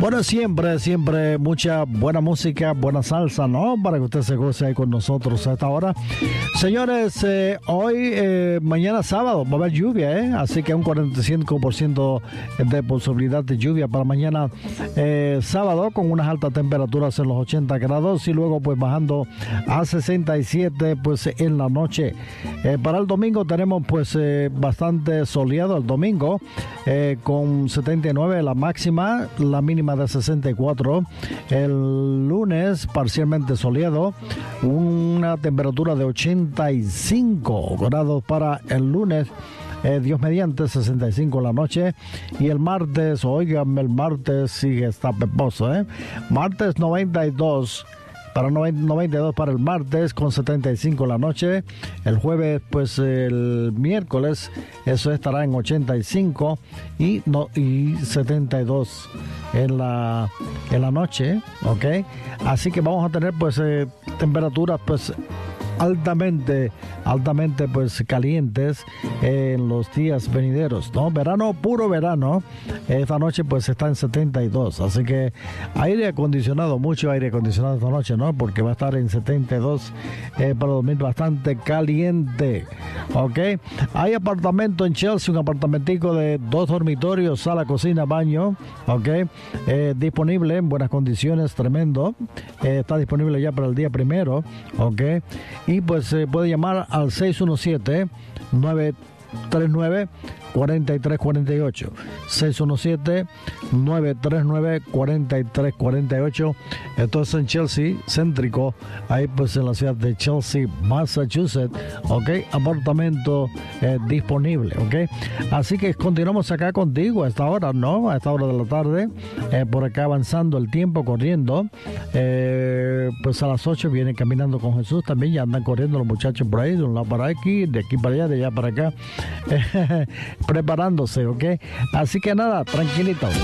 Bueno, siempre mucha buena música, buena salsa, ¿no? Para que usted se goce ahí con nosotros a esta hora. Señores, mañana sábado va a haber lluvia, ¿eh? Así que un 45% de posibilidad de lluvia para mañana sábado, con unas altas temperaturas en los 80 grados y luego pues bajando a 67 pues en la noche. Para el domingo tenemos pues bastante soleado el domingo, con 79 la máxima, la mínima de 64. El lunes parcialmente soleado, una temperatura de 85 grados para el lunes. Dios mediante, 65 la noche. Y el martes, oigan, el martes sigue, está peposo, martes 92 para 92 para el martes, con 75 la noche. El jueves, pues el miércoles, eso estará en 85 y 72 en la noche, ¿ok? Así que vamos a tener pues temperaturas pues altamente pues calientes en los días venideros, ¿no? Verano, puro verano. Esta noche pues está en 72, así que aire acondicionado, mucho aire acondicionado esta noche, ¿no? Porque va a estar en 72 para dormir bastante caliente, ¿ok? Hay apartamento en Chelsea, un apartamentico de 2 dormitorios, sala, cocina, baño, ¿ok? Disponible en buenas condiciones, tremendo. Está disponible ya para el día primero, ¿ok? Y pues puede llamar al 617-939-4348. 617-939-4348. Entonces en Chelsea, céntrico, ahí pues en la ciudad de Chelsea, Massachusetts, ok, apartamento disponible, ok. Así que continuamos acá contigo a esta hora, ¿no? A esta hora de la tarde, por acá avanzando el tiempo, corriendo. Pues a las 8 vienen caminando con Jesús, también ya andan corriendo los muchachos por ahí, de un lado para aquí, de aquí para allá, de allá para acá, preparándose, ok. Así que nada, tranquilito.